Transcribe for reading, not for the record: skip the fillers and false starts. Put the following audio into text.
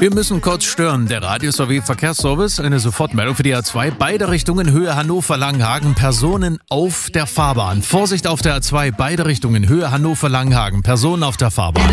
Wir müssen kurz stören. Der Radio-Verkehrsservice, eine Sofortmeldung für die A2. Beide Richtungen Höhe Hannover-Langenhagen, Personen auf der Fahrbahn. Vorsicht auf der A2, beide Richtungen Höhe Hannover-Langenhagen, Personen auf der Fahrbahn.